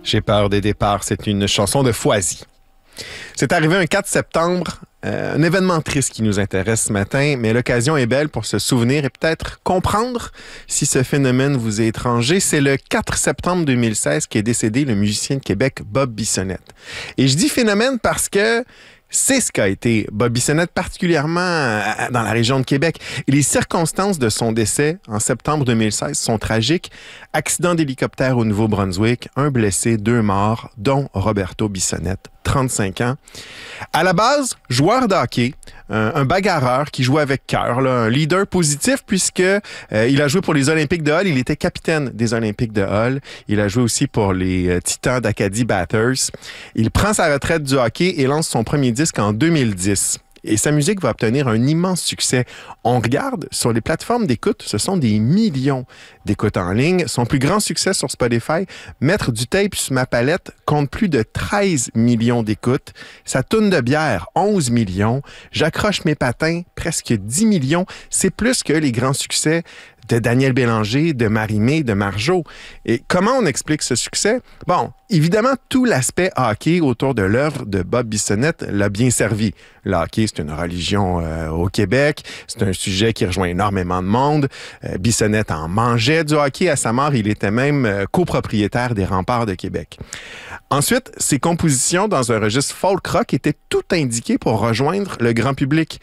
J'ai peur des départs, c'est une chanson de Foisy. C'est arrivé un 4 septembre, un événement triste qui nous intéresse ce matin, mais l'occasion est belle pour se souvenir et peut-être comprendre si ce phénomène vous est étranger. C'est le 4 septembre 2016 qu'est décédé le musicien de Québec Bob Bissonnette. Et je dis phénomène parce que c'est ce qu'a été Bob Bissonnette, particulièrement dans la région de Québec. Et les circonstances de son décès en septembre 2016 sont tragiques. Accident d'hélicoptère au Nouveau-Brunswick, un blessé, 2 morts, dont Roberto Bissonnette, 35 ans. À la base, joueur de hockey, un bagarreur qui jouait avec cœur, un leader positif puisque il a joué pour les Olympiques de Hull. Il était capitaine des Olympiques de Hull. Il a joué aussi pour les Titans d'Acadie Bathurst. Il prend sa retraite du hockey et lance son premier disque en 2010. Et sa musique va obtenir un immense succès. On regarde sur les plateformes d'écoute, ce sont des millions d'écoutes en ligne. Son plus grand succès sur Spotify, Mettre du tape sur ma palette, compte plus de 13 millions d'écoutes. Sa toune de bière, 11 millions. J'accroche mes patins, presque 10 millions. C'est plus que les grands succès de Daniel Bélanger, de Marie-Mé, de Marjo. Et comment on explique ce succès? Bon, évidemment, tout l'aspect hockey autour de l'œuvre de Bob Bissonnette l'a bien servi. Le hockey, c'est une religion au Québec. C'est un sujet qui rejoint énormément de monde. Bissonnette en mangeait du hockey. À sa mort, il était même copropriétaire des Remparts de Québec. Ensuite, ses compositions dans un registre folk-rock étaient tout indiquées pour rejoindre le grand public.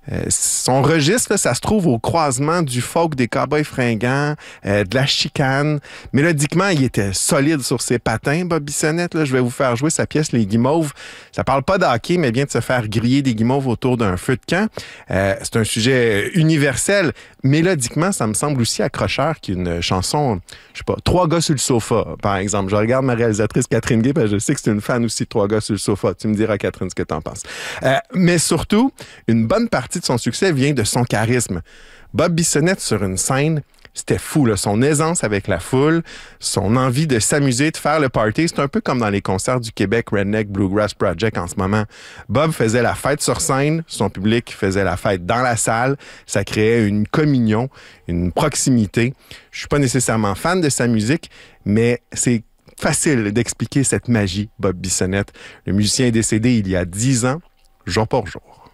Son registre, là, ça se trouve au croisement du folk des Cowboys fringants, de la chicane. Mélodiquement, il était solide sur ses patins, Bob Bissonnette. Là, je vais vous faire jouer sa pièce Les Guimauves. Ça parle pas de hockey, mais bien de se faire griller des guimauves autour d'un feu de camp. C'est un sujet universel. Mélodiquement, ça me semble aussi accrocheur qu'une chanson, je sais pas, 3 gars sur le sofa, par exemple. Je regarde ma réalisatrice Catherine Guay, parce que je sais que c'est une fan aussi de 3 gars sur le sofa. Tu me diras, Catherine, ce que t'en penses. Mais surtout, une bonne partie de son succès vient de son charisme. Bob Bissonnette sur une scène, c'était fou, là. Son aisance avec la foule, son envie de s'amuser, de faire le party. C'est un peu comme dans les concerts du Québec Redneck Bluegrass Project en ce moment. Bob faisait la fête sur scène, son public faisait la fête dans la salle. Ça créait une communion, une proximité. Je suis pas nécessairement fan de sa musique, mais c'est facile d'expliquer cette magie, Bob Bissonnette. Le musicien est décédé il y a 10 ans, jour pour jour.